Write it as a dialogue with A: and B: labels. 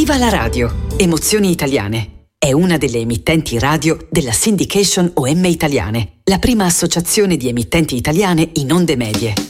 A: Viva la radio! Emozioni Italiane. È una delle emittenti radio della Syndication OM Italiane, la prima associazione di emittenti italiane in onde medie.